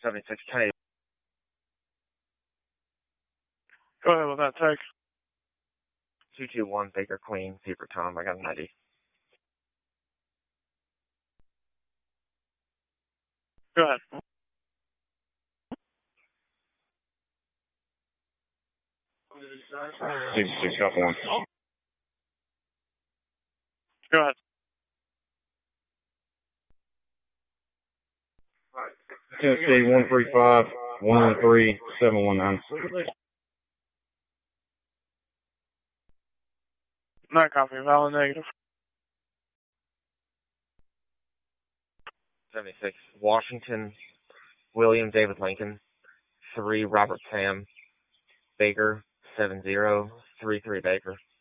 76 Tennessee. Go ahead with that take. 221 Baker Queen, Super Tom. I got an ID. Go ahead. 66 Alpha 1. Go ahead. Tennessee 135 113 719. Not copy. Valid negative. 76 Washington, William David Lincoln, 3 Robert Sam, Baker, 7033 Baker.